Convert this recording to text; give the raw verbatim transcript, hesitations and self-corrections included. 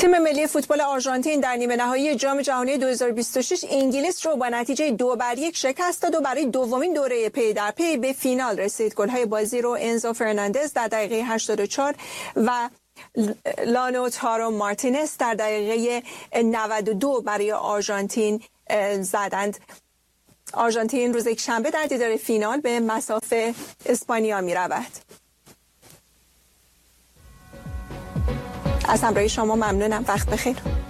تیم ملی فوتبال آرژانتین در نیمه نهایی جام جهانی دو هزار و بیست و شش انگلیس رو با نتیجه دو بر یک شکست داد و برای دومین دوره پی در پی به فینال رسید. گل‌های بازی رو انزو فرناندز در دقیقه هشتاد و چهار و لانوتارو مارتینز در دقیقه نود و دو برای آرژانتین زدند. آرژانتین روز یکشنبه در دیدار فینال به مصاف اسپانیا می رود. از همراهی شما ممنونم. وقت بخیر.